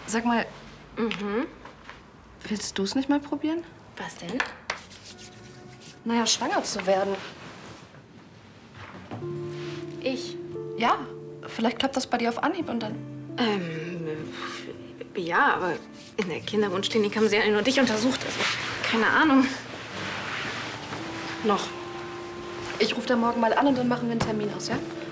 Sag mal, willst du es nicht mal probieren? Was denn? Naja, schwanger zu werden. Ich? Ja, vielleicht klappt das bei dir auf Anhieb und dann... Ja, aber in der Kinderwunschklinik haben sie ja nur dich untersucht. Also, keine Ahnung. Noch. Ich rufe da morgen mal an und dann machen wir einen Termin aus, ja?